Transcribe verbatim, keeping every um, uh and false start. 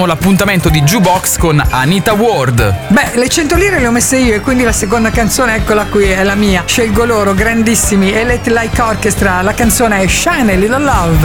l'appuntamento di Jukebox con Anita Ward. Beh, le cento lire le ho messe io e quindi la seconda canzone, eccola qui, è la mia. Scelgo loro, grandissimi, Electric Light Orchestra. La canzone è Shine a Little Love.